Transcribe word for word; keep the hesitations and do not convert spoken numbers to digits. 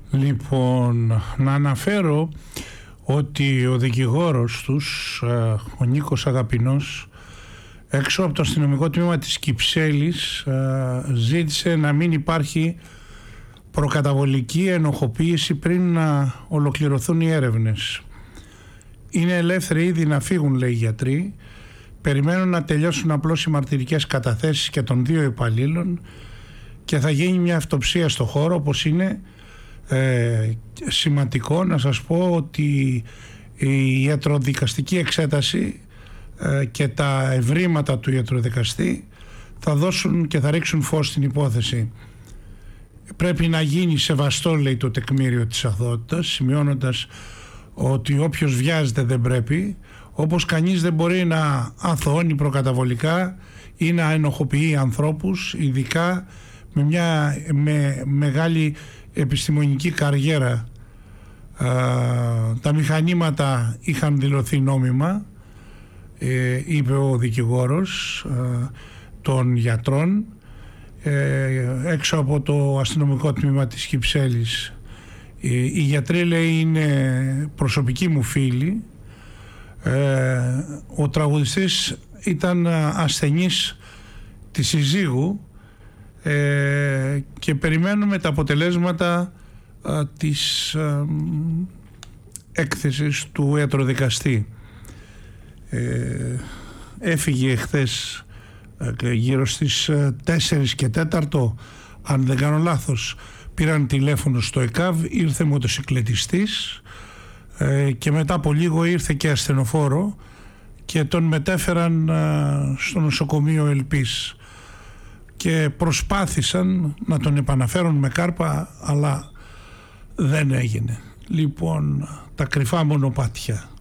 Λοιπόν, να αναφέρω ότι ο δικηγόρος τους, ο Νίκος Αγαπηνός, έξω από το αστυνομικό τμήμα της Κυψέλης, ζήτησε να μην υπάρχει προκαταβολική ενοχοποίηση πριν να ολοκληρωθούν οι έρευνες. Είναι ελεύθεροι ήδη να φύγουν, λέει οι γιατροί. Περιμένουν να τελειώσουν απλώς οι μαρτυρικές καταθέσεις και των δύο υπαλλήλων και θα γίνει μια αυτοψία στο χώρο, όπως είναι ε, σημαντικό να σας πω ότι η ιατροδικαστική εξέταση ε, και τα ευρήματα του ιατροδικαστή θα δώσουν και θα ρίξουν φως στην υπόθεση. Πρέπει να γίνει σεβαστό, λέει, το τεκμήριο της αθωότητας, σημειώνοντας ότι όποιος βιάζεται δεν πρέπει, όπως κανείς δεν μπορεί να αθωώνει προκαταβολικά ή να ενοχοποιεί ανθρώπους, ειδικά με μια με μεγάλη επιστημονική καριέρα. Α, τα μηχανήματα είχαν δηλωθεί νόμιμα, ε, είπε ο δικηγόρος α, των γιατρών, ε, έξω από το αστυνομικό τμήμα της Κυψέλης. Ε, οι γιατροί, λέει, είναι προσωπικοί μου φίλοι. Ε, ο τραγουδιστής ήταν ασθενής της συζύγου ε, και περιμένουμε τα αποτελέσματα α, της α, έκθεσης του ιατροδικαστή. Ε, έφυγε χθες ε, γύρω στις τέσσερις και τέταρτο, αν δεν κάνω λάθος. Πήραν τηλέφωνο στο ΕΚΑΒ, ήρθε μοτοσυκλετιστής ε, και μετά από λίγο ήρθε και ασθενοφόρο και τον μετέφεραν ε, στο νοσοκομείο Ελπής και προσπάθησαν να τον επαναφέρουν με κάρπα, αλλά δεν έγινε. Λοιπόν, τα κρυφά μονοπάτια.